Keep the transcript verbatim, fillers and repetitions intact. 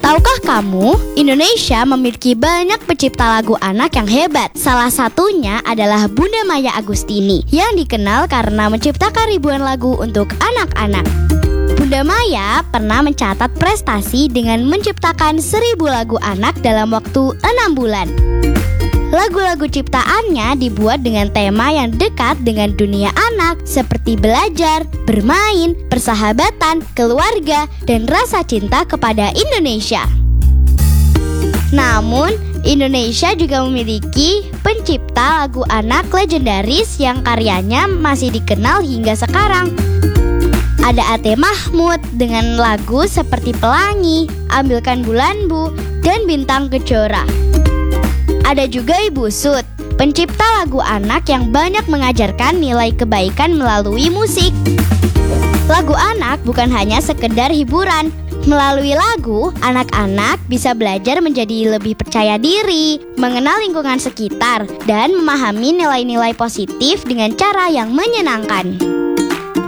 Tahukah kamu, Indonesia memiliki banyak pencipta lagu anak yang hebat. Salah satunya adalah Bunda Maya Agustini, yang dikenal karena menciptakan ribuan lagu untuk anak-anak. Bunda Maya pernah mencatat prestasi dengan menciptakan seribu lagu anak dalam waktu enam bulan. Lagu-lagu ciptaannya dibuat dengan tema yang dekat dengan dunia anak, seperti belajar, bermain, persahabatan, keluarga, dan rasa cinta kepada Indonesia. Namun, Indonesia juga memiliki pencipta lagu anak legendaris yang karyanya masih dikenal hingga sekarang. Ada Ate Mahmud dengan lagu seperti Pelangi, Ambilkan Bulan Bu, dan Bintang Kejora. Ada juga Ibu Sud, pencipta lagu anak yang banyak mengajarkan nilai kebaikan melalui musik. Lagu anak bukan hanya sekedar hiburan. Melalui lagu, anak-anak bisa belajar menjadi lebih percaya diri, mengenal lingkungan sekitar, dan memahami nilai-nilai positif dengan cara yang menyenangkan.